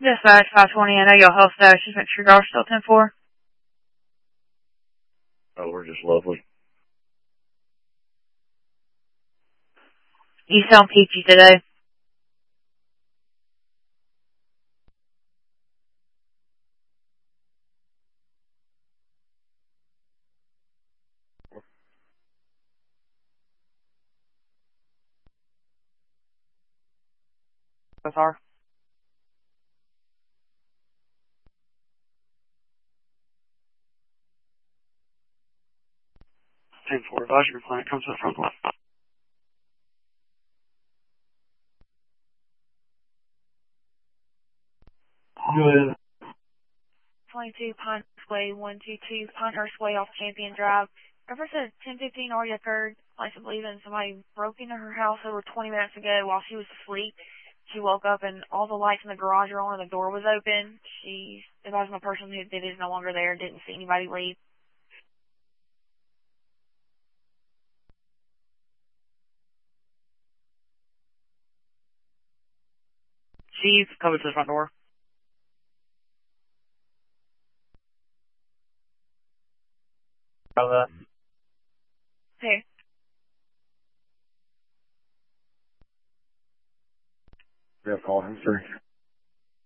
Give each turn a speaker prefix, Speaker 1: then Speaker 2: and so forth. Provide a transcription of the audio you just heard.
Speaker 1: Dispatch 520, I know your health status. Just make sure y'all are still 10-4.
Speaker 2: Oh, we're just lovely.
Speaker 1: You sound peachy today.
Speaker 3: That's our 10-4 advisory plan comes to the front door. Go ahead.
Speaker 1: 22 Pinehurst Way, 122 Pinehurst Way off Champion Drive. Ever since 10:15 already occurred, like I believe in somebody broke into her house over 20 minutes ago while she was asleep. She woke up and all the lights in the garage are on and the door was open. She advised the person who did it is no longer there, didn't see anybody leave.
Speaker 3: Chief, coming to the front door.
Speaker 2: How that?
Speaker 1: Hey.
Speaker 2: We have call history.